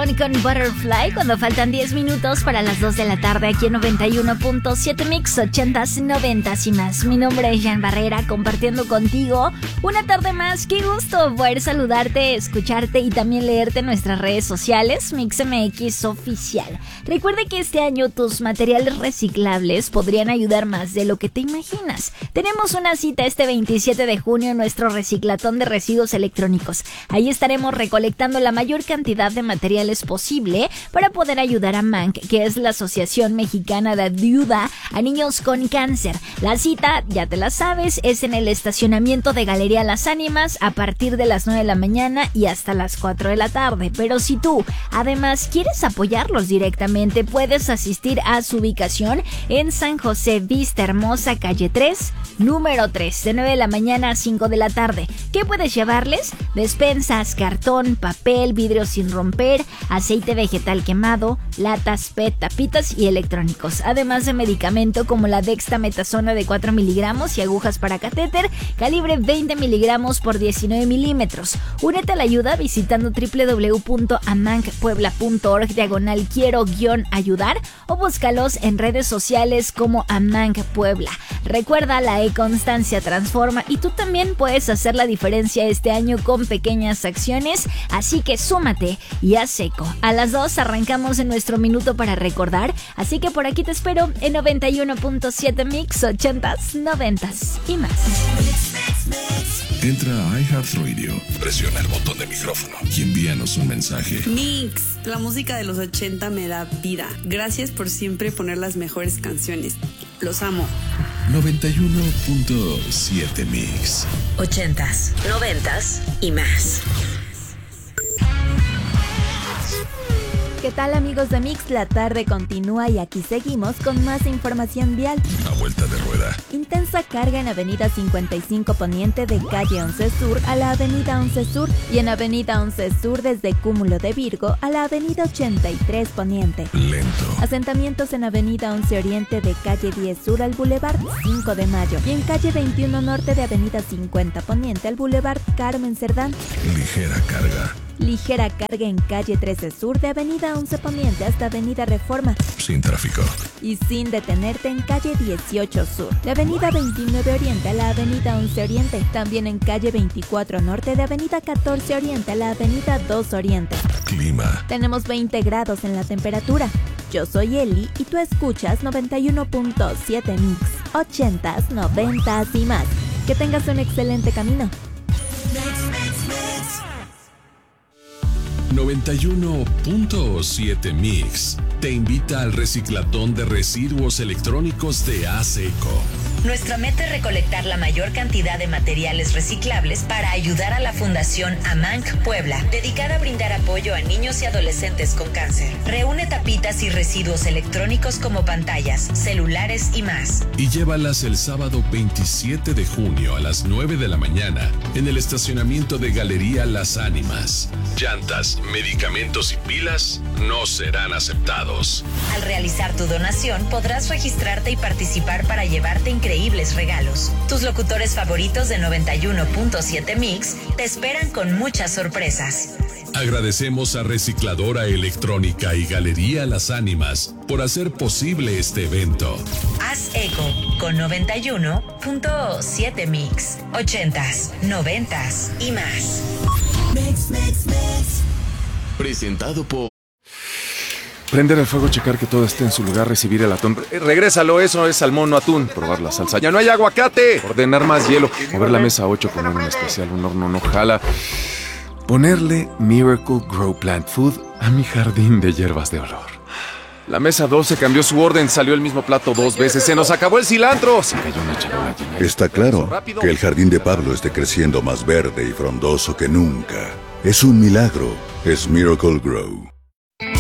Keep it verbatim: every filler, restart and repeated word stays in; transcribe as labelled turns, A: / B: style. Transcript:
A: Brown con Butterfly cuando faltan diez minutos para las dos de la tarde aquí en noventa y uno punto siete Mix, ochentas, noventas y más. Mi nombre es Jan Barrera, compartiendo contigo una tarde más. Qué gusto poder saludarte, escucharte y también leerte en nuestras redes sociales, Mix M X Oficial. Recuerde que este año tus materiales reciclables podrían ayudar más de lo que te imaginas. Tenemos una cita este veintisiete de junio en nuestro reciclatón de residuos electrónicos. Ahí estaremos recolectando la mayor cantidad de materiales posible para poder ayudar a M A N C, que es la Asociación Mexicana de Ayuda a Niños con Cáncer. La cita, ya te la sabes, es en el estacionamiento de Galería Las Ánimas a partir de las nueve de la mañana y hasta las cuatro de la tarde. Pero si tú, además, quieres apoyarlos directamente, puedes asistir a su ubicación en San José Vista Hermosa, calle tres, número tres, de nueve de la mañana a cinco de la tarde. ¿Qué puedes llevarles? Despensas, cartón, papel, vidrio sin romper, aceite vegetal quemado, latas P E T, tapitas y electrónicos. Además de medicamento como la dextametasona de cuatro miligramos y agujas para catéter, calibre veinte miligramos por diecinueve milímetros. Únete a la ayuda visitando w w w punto amancpuebla punto org diagonal quiero guión ayudar o búscalos en redes sociales como Amanc Puebla. Recuerda, la e-constancia transforma y tú también puedes hacer la diferencia este año con pequeñas acciones, así que súmate y haz eco. A las dos arrancamos en nuestro minuto para recordar, así que por aquí te espero en noventa y uno punto siete Mix, ochentas, noventas y más.
B: Entra a iHeartRadio, presiona el botón de micrófono y envíanos un mensaje.
C: Mix, la música de los ochenta me da vida. Gracias por siempre poner las mejores canciones. Los amo.
B: noventa y uno punto siete Mix.
D: Ochentas, noventas y más.
E: ¿Qué tal, amigos de Mix? La tarde continúa y aquí seguimos con más información vial.
B: A vuelta de rueda.
E: Intensa carga en Avenida cincuenta y cinco Poniente de calle once Sur a la Avenida once Sur y en Avenida once Sur desde Cúmulo de Virgo a la Avenida ochenta y tres Poniente.
B: Lento.
E: Asentamientos en Avenida once Oriente de calle diez Sur al Boulevard cinco de Mayo y en calle veintiuno Norte de Avenida cincuenta Poniente al Boulevard Carmen Cerdán.
B: Ligera carga.
E: Ligera carga en calle trece Sur de Avenida once Poniente hasta Avenida Reforma.
B: Sin tráfico.
E: Y sin detenerte en calle dieciocho Sur, de Avenida veintinueve Oriente a la Avenida once Oriente. También en calle veinticuatro Norte de Avenida catorce Oriente a la Avenida dos Oriente.
B: Clima.
E: Tenemos veinte grados en la temperatura. Yo soy Eli y tú escuchas noventa y uno punto siete Mix, ochentas, noventas y más. Que tengas un excelente camino.
B: noventa y uno punto siete Mix te invita al reciclatón de residuos electrónicos de ASECO.
D: Nuestra meta es recolectar la mayor cantidad de materiales reciclables para ayudar a la Fundación Amanc Puebla, dedicada a brindar apoyo a niños y adolescentes con cáncer. Reúne tapitas y residuos electrónicos como pantallas, celulares y más.
B: Y llévalas el sábado veintisiete de junio a las nueve de la mañana en el estacionamiento de Galería Las Ánimas. Llantas, medicamentos y pilas no serán aceptados.
D: Al realizar tu donación podrás registrarte y participar para llevarte increíbles regalos. Tus locutores favoritos de noventa y uno punto siete Mix te esperan con muchas sorpresas.
B: Agradecemos a Recicladora Electrónica y Galería Las Ánimas por hacer posible este evento.
D: Haz eco con noventa y uno punto siete Mix, ochentas, noventas y más.
F: Mix, mix, mix.
G: Presentado por...
H: Prender el fuego, checar que todo esté en su lugar, recibir el atún. Eh, regrésalo, eso es salmón, no atún. Probar la salsa. ¡Ya no hay aguacate! Ordenar más hielo. Mover la mesa ocho, poner un especial, un horno no jala. Ponerle Miracle Grow Plant Food a mi jardín de hierbas de olor. La mesa doce cambió su orden, salió el mismo plato dos veces. ¡Se nos acabó el cilantro! Se cayó una charola llena de...
I: Está claro que el jardín de Pablo esté creciendo más verde y frondoso que nunca. Es un milagro. Es Miracle Grow.